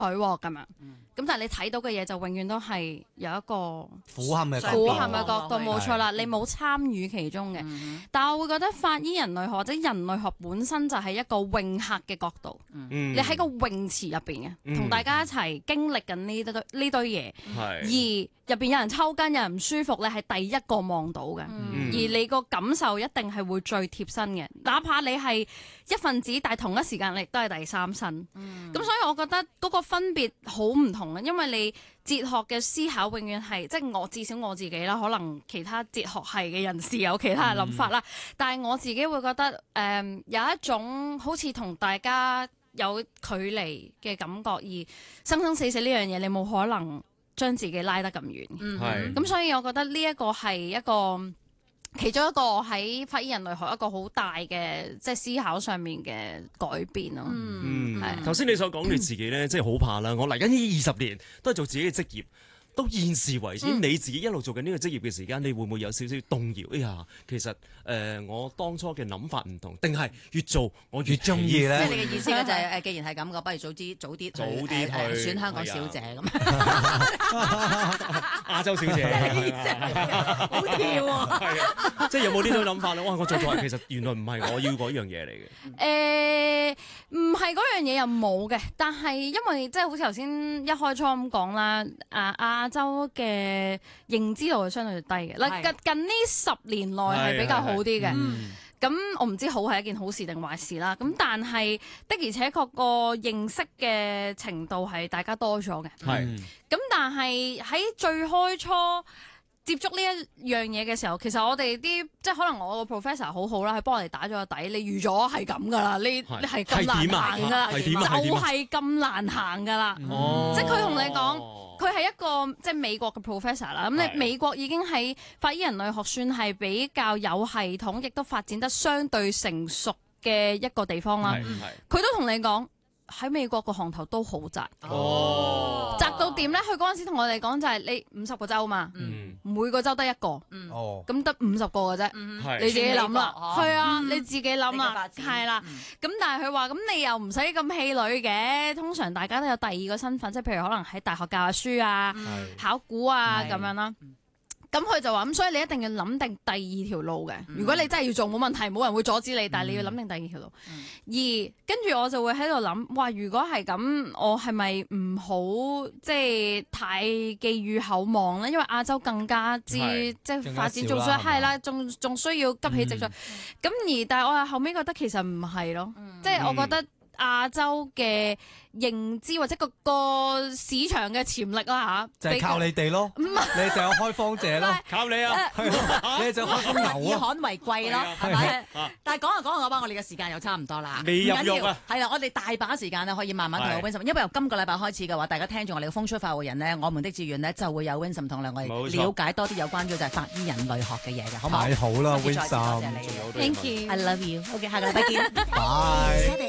喎咁樣。咁但係你睇到嘅嘢就永遠都係有一個俯瞰嘅俯瞰嘅角度， 係冇錯啦，你冇參與其中嘅。但係我會覺得法醫人類學或者人類學本身就係一個泳客嘅角度，你喺個泳池入邊嘅，同大家一齊經歷緊呢堆嘢，而入邊有人抽筋，有人唔舒服，你係第一個望到嘅，而你個感受一定係會最貼身嘅，哪怕你係一份子，但係同一時間你亦都係第三身。咁所以我覺得嗰個分別好唔同啊，因為你哲學嘅思考永遠係即係至少我自己啦，可能其他哲學系嘅人士有其他嘅諗法啦，但係我自己會覺得有一種好似同大家有距離嘅感覺，而生生死死呢樣嘢你冇可能將自己拉得咁遠。咁所以我覺得呢一個係一個其中一個喺法醫人類學一個好大嘅即係思考上面嘅改變咯。係頭先你所講你自己咧，即係好怕啦。我嚟緊呢20年都係做自己嘅職業。到現時為止，你自己一路做緊呢個職業嘅時間，你會唔會有少少動搖？哎呀，其實我當初嘅諗法唔同，定係越做我越中意咧？ 即係你嘅意思咧，就係既然係咁嘅，不如早啲去選香港小姐咁。 亞洲小姐， 好跳喎！ 即係有冇呢種諗法咧？哇！我做其實原來唔係我要嗰樣嘢嚟嘅。 唔係嗰樣嘢又冇嘅，但係因為即係好似頭先一開初咁講啦，亞洲嘅認知度係相對低嘅。嗱近呢10年內係比較好啲嘅。咁我唔知好係一件好事定壞事啦。咁但係的而且確個認識嘅程度係大家多咗嘅。咁但係喺最開初接觸呢一樣嘢嘅時候，其實我哋啲即係可能我個 professor 好好啦，佢幫我哋打咗個底。你預咗係咁噶啦，你係咁難行噶啦，就係咁難行噶啦。即係佢同你講，佢係一個即係美國嘅 professor 啦。咁你美國已經喺法醫人類學算係比較有系統，亦都發展得相對成熟嘅一個地方啦。佢都同你講喺美國個行頭都好窄。窄到點咧？佢嗰陣時同我哋講就係你50個州嘛，每個州得一個，咁得50個嘅啫。你自己諗啦，係啊，你自己諗啦，係啦。咁但係佢話咁你又唔使咁氣餒嘅，通常大家都有第二個身份，即係譬如可能喺大學教下書啊、考古啊咁樣啦。咁佢就話咁，所以你一定要諗定第二條路嘅。如果你真係要做冇問題，冇人會阻止你，但係你要諗定第二條路。而跟住我就會喺度諗，哇！如果係咁，我係咪唔好即係太寄予厚望咧？因為亞洲更加之即係發展仲需係啦，仲需要急起直追。咁但係我後尾覺得其實唔係咯，即係我覺得亞洲嘅認知或者個市場嘅潛力啦嚇， 就係靠你哋咯。你就有開荒者咯， 靠你啊！ 你就開荒牛以啊！ 罕為貴咯，係咪？但係講下講下我哋嘅時間又差唔多啦。 未入肉啊！ 係啦，我哋大把時間咧可以慢慢同阿 Vincent，因為由今個禮拜開始嘅話，大家聽住我哋嘅風吹發活人呢，我們的志願呢就會有 Vincent 同我哋了解多啲有關於就係法醫人類學嘅嘢嘅，好唔好？ 太好啦 ，Vincent，多謝你 ，Thank you，I love you。OK，下個禮拜見， 拜。